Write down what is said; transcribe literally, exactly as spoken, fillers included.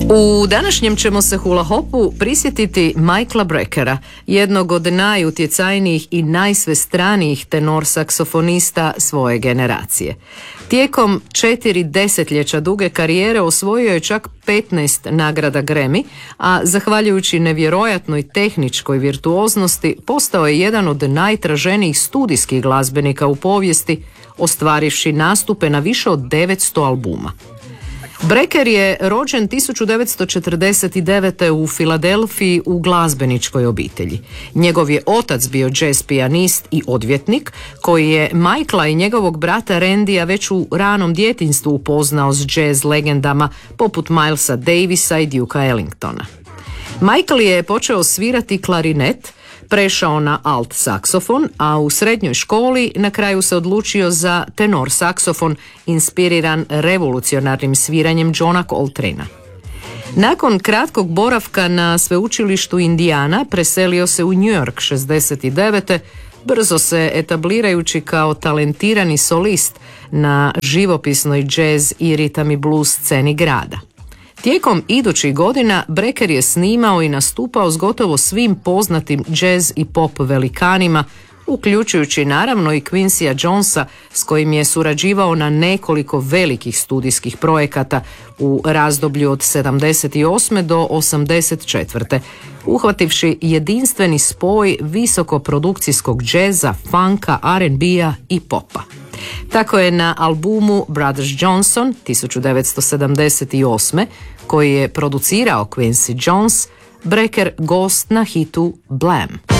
U današnjem ćemo se hula hopu prisjetiti Michaela Breckera, jednog od najutjecajnijih i najsvestranijih tenor saksofonista svoje generacije. Tijekom četiri desetljeća duge karijere osvojio je čak petnaest nagrada Grammy, a zahvaljujući nevjerojatnoj tehničkoj virtuoznosti postao je jedan od najtraženijih studijskih glazbenika u povijesti, ostvarivši nastupe na više od devetsto albuma. Brecker je rođen tisuću devetsto četrdeset devete. u Filadelfiji u glazbeničkoj obitelji. Njegov je otac bio jazz pijanist i odvjetnik, koji je Michaela i njegovog brata Randyja već u ranom djetinjstvu upoznao s jazz legendama poput Milesa Davisa i Duke'a Ellingtona. Michael je počeo svirati klarinet, prešao na alt saksofon, a u srednjoj školi na kraju se odlučio za tenor saksofon, inspiriran revolucionarnim sviranjem Johna Coltrana. Nakon kratkog boravka na sveučilištu Indiana preselio se u New York šezdeset devete. brzo se etablirajući kao talentirani solist na živopisnoj jazz i ritam i blues sceni grada. Tijekom idućih godina Brecker je snimao i nastupao s gotovo svim poznatim jazz i pop velikanima, uključujući naravno i Quincyja Jonesa, s kojim je surađivao na nekoliko velikih studijskih projekata u razdoblju od sedamdeset osme do osamdeset četvrte. uhvativši jedinstveni spoj visokoprodukcijskog džeza, funka, R and B-a i popa. Tako je na albumu Brothers Johnson tisuću devetsto sedamdeset osme, koji je producirao Quincy Jones, Brecker gost na hitu Blam.